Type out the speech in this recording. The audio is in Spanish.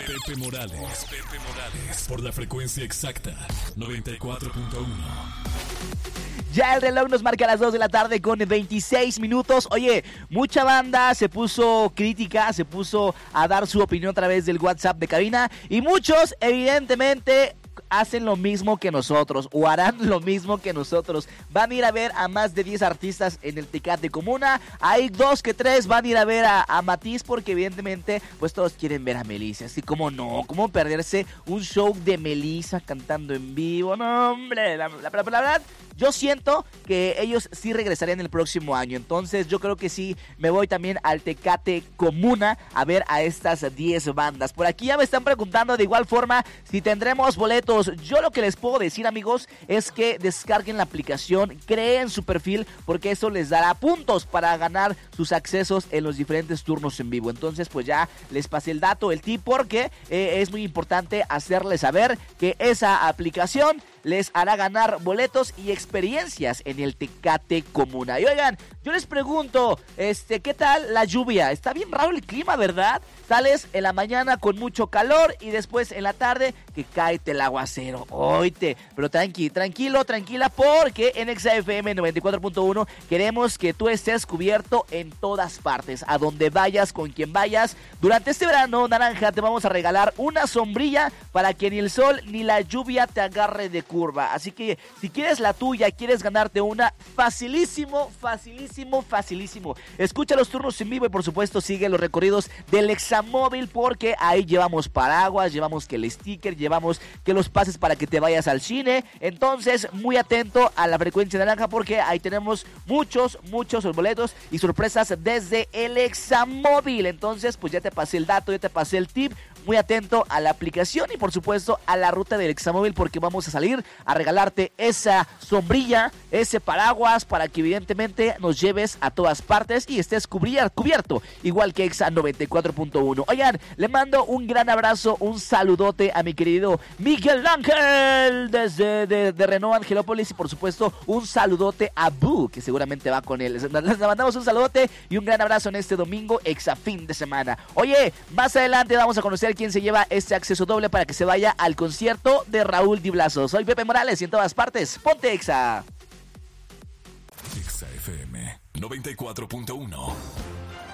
Pepe Morales. Por la frecuencia exacta, 94.1. Ya el reloj nos marca las 2 de la tarde con 26 minutos. Oye, mucha banda se puso crítica, se puso a dar su opinión a través del WhatsApp de cabina. Y muchos, evidentemente, hacen lo mismo que nosotros o harán lo mismo que nosotros. Van a ir a ver a más de 10 artistas en el Tecate Comuna. Hay 2 que 3 van a ir a ver a Matiz porque evidentemente pues todos quieren ver a Melissa. Así como no, cómo perderse un show de Melissa cantando en vivo. No, hombre, la verdad, yo siento que ellos sí regresarían el próximo año. Entonces yo creo que sí me voy también al Tecate Comuna a ver a estas 10 bandas. Por aquí ya me están preguntando de igual forma si tendremos boletos. Yo lo que les puedo decir, amigos, es que descarguen la aplicación, creen su perfil, porque eso les dará puntos para ganar sus accesos en los diferentes turnos en vivo. Entonces pues ya les pasé el dato, el tip, porque es muy importante hacerles saber que esa aplicación les hará ganar boletos y experiencias en el Tecate Comuna. Y oigan, yo les pregunto, ¿qué tal la lluvia? Está bien raro el clima, ¿verdad? Sales en la mañana con mucho calor y después en la tarde que cáete el aguacero. Oíte, pero tranquila, porque en XFM 94.1 queremos que tú estés cubierto en todas partes, a donde vayas, con quien vayas. Durante este verano, Naranja, te vamos a regalar una sombrilla para que ni el sol ni la lluvia te agarre de curva. Así que si quieres la tuya, quieres ganarte una, facilísimo. Escucha los turnos en vivo y por supuesto sigue los recorridos del Examóvil, porque ahí llevamos paraguas, llevamos que el sticker, llevamos que los pases para que te vayas al cine. Entonces muy atento a la frecuencia naranja, porque ahí tenemos muchos boletos y sorpresas desde el Examóvil. Entonces pues ya te pasé el dato, ya te pasé el tip. Muy atento a la aplicación y por supuesto a la ruta del Examóvil, porque vamos a salir a regalarte esa sombrilla, ese paraguas, para que evidentemente nos lleves a todas partes y estés cubierto, igual que Exa 94.1. Oigan, le mando un gran abrazo, un saludote a mi querido Miguel Ángel desde de Renault Angelópolis, y por supuesto un saludote a Bu, que seguramente va con él. Les mandamos un saludote y un gran abrazo en este domingo Exa fin de semana. Oye, más adelante vamos a conocer quién se lleva este acceso doble para que se vaya al concierto de Raúl Di Blasio. Soy Pepe Morales y en todas partes, ponte Exa. Exa FM 94.1.